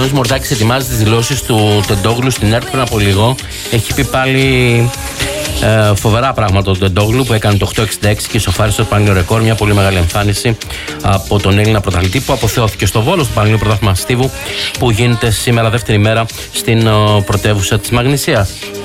Ο Μορτάκης ετοιμάζει τις δηλώσεις του Τεντόγλου στην ΕΡΤ πριν από λίγο. Έχει πει πάλι φοβερά πράγματα ο Τεντόγλου που έκανε το 8.66 και σοφάρισε το Πανελλήνιο ρεκόρ. Μια πολύ μεγάλη εμφάνιση από τον Έλληνα πρωταθλητή που αποθεώθηκε στο Βόλο, στο Πανελλήνιο Πρωτάθλημα Στίβου, που γίνεται σήμερα δεύτερη μέρα στην πρωτεύουσα της Μαγνησίας.